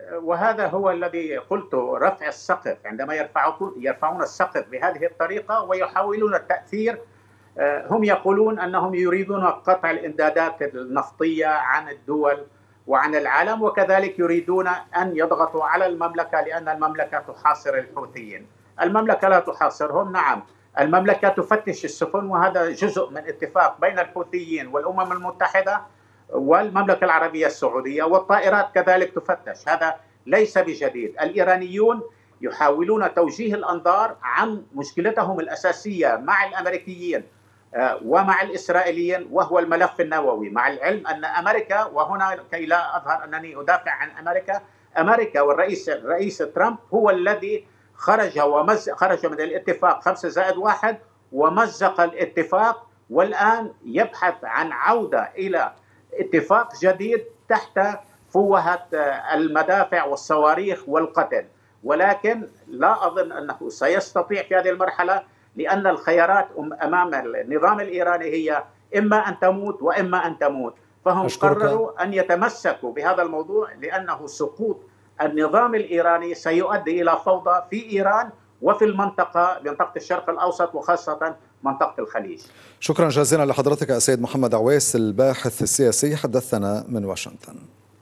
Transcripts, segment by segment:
وهذا هو الذي قلت، رفع السقف. عندما يرفعون السقف بهذه الطريقة ويحاولون التأثير، هم يقولون أنهم يريدون قطع الإمدادات النفطية عن الدول وعن العالم، وكذلك يريدون أن يضغطوا على المملكة لأن المملكة تحاصر الحوثيين. المملكة لا تحاصرهم، نعم، المملكة تفتش السفن، وهذا جزء من اتفاق بين الحوثيين والأمم المتحدة والمملكة العربية السعودية، والطائرات كذلك تفتش. هذا ليس بجديد. الإيرانيون يحاولون توجيه الأنظار عن مشكلتهم الأساسية مع الأمريكيين ومع الإسرائيليين، وهو الملف النووي، مع العلم أن أمريكا، وهنا كي لا أظهر أنني أدافع عن أمريكا والرئيس ترامب هو الذي خرج من الاتفاق 5+1 ومزق الاتفاق، والآن يبحث عن عودة إلى اتفاق جديد تحت فوهة المدافع والصواريخ والقتل. ولكن لا أظن أنه سيستطيع في هذه المرحلة، لأن الخيارات أمام النظام الإيراني هي إما أن تموت وإما أن تموت. فهم قرروا أن يتمسكوا بهذا الموضوع، لأنه سقوط النظام الإيراني سيؤدي إلى فوضى في إيران وفي منطقة الشرق الأوسط، وخاصة منطقة الخليج. شكرا جزيلا لحضرتك السيد محمد عويس، الباحث السياسي، حدثنا من واشنطن.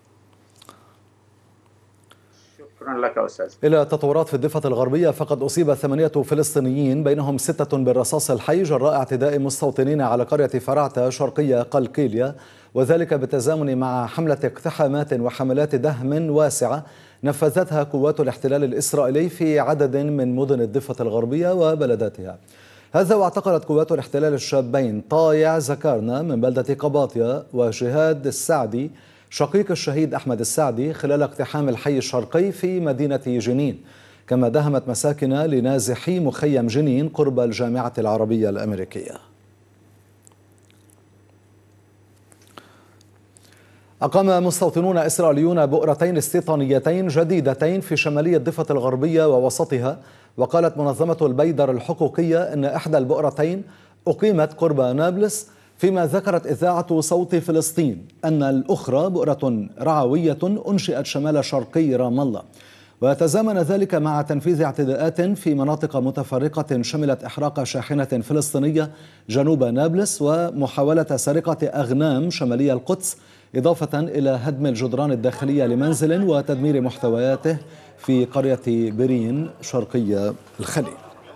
شكرا لك أستاذ. إلى تطورات في الضفة الغربية، فقد أصيب 8 فلسطينيين بينهم 6 بالرصاص الحي جراء اعتداء مستوطنين على قرية فرعتة شرقية قلقيلية، وذلك بالتزامن مع حملة اقتحامات وحملات دهم واسعة نفذتها قوات الاحتلال الإسرائيلي في عدد من مدن الضفة الغربية وبلداتها. هذا واعتقلت قوات الاحتلال الشابين طايع زكارنا من بلدة قباطية وجهاد السعدي شقيق الشهيد أحمد السعدي خلال اقتحام الحي الشرقي في مدينة جنين، كما دهمت مساكن لنازحي مخيم جنين قرب الجامعة العربية الأمريكية. أقام مستوطنون إسرائيليون بؤرتين استيطانيتين جديدتين في شمالية الضفة الغربية ووسطها، وقالت منظمة البيدر الحقوقية أن إحدى البؤرتين أقيمت قرب نابلس، فيما ذكرت إذاعة صوت فلسطين أن الأخرى بؤرة رعوية أنشئت شمال شرقي رام الله. ويتزامن ذلك مع تنفيذ اعتداءات في مناطق متفرقة شملت إحراق شاحنة فلسطينية جنوب نابلس ومحاولة سرقة أغنام شمالي القدس، إضافة إلى هدم الجدران الداخلية لمنزل وتدمير محتوياته في قرية برين شرقية الخليل.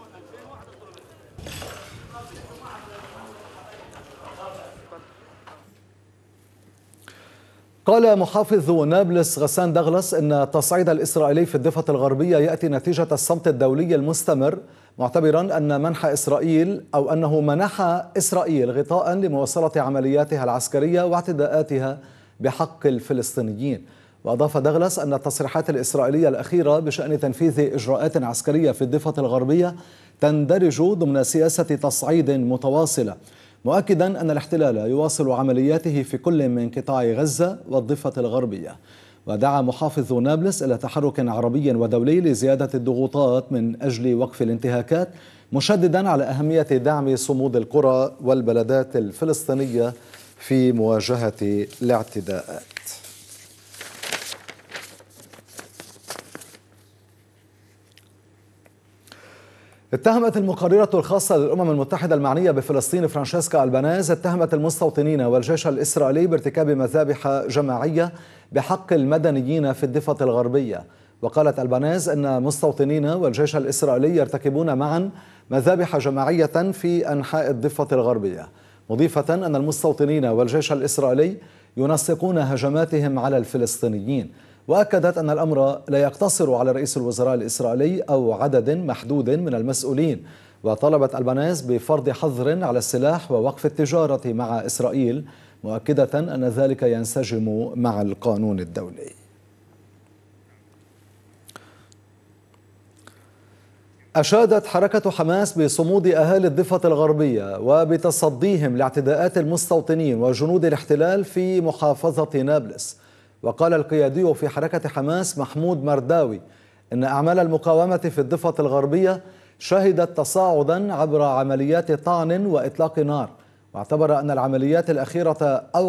قال محافظ نابلس غسان دغلس إن التصعيد الإسرائيلي في الضفة الغربية يأتي نتيجة الصمت الدولي المستمر، معتبرا أن أنه منح إسرائيل غطاء لمواصلة عملياتها العسكرية واعتداءاتها بحق الفلسطينيين. وأضاف دغلس أن التصريحات الإسرائيلية الأخيرة بشأن تنفيذ إجراءات عسكرية في الضفة الغربية تندرج ضمن سياسة تصعيد متواصلة، مؤكدا أن الاحتلال يواصل عملياته في كل من قطاع غزة والضفة الغربية. ودعا محافظ نابلس إلى تحرك عربي ودولي لزيادة الضغوطات من أجل وقف الانتهاكات، مشددا على أهمية دعم صمود القرى والبلدات الفلسطينية في مواجهة الاعتداءات. اتهمت المقررة الخاصة للأمم المتحدة المعنية بفلسطين فرانشيسكا ألبانيز المستوطنين والجيش الإسرائيلي بارتكاب مذابح جماعية بحق المدنيين في الضفة الغربية. وقالت ألبانيز أن مستوطنين والجيش الإسرائيلي يرتكبون معا مذابح جماعية في أنحاء الضفة الغربية، مضيفة أن المستوطنين والجيش الإسرائيلي ينسقون هجماتهم على الفلسطينيين. وأكدت أن الأمر لا يقتصر على رئيس الوزراء الإسرائيلي أو عدد محدود من المسؤولين. وطلبت ألبانيز بفرض حظر على السلاح ووقف التجارة مع إسرائيل، مؤكدة أن ذلك ينسجم مع القانون الدولي. أشادت حركة حماس بصمود أهالي الضفة الغربية وبتصديهم لاعتداءات المستوطنين وجنود الاحتلال في محافظة نابلس. وقال القيادي في حركة حماس محمود مرداوي إن أعمال المقاومة في الضفة الغربية شهدت تصاعدا عبر عمليات طعن وإطلاق نار، واعتبر أن العمليات الأخيرة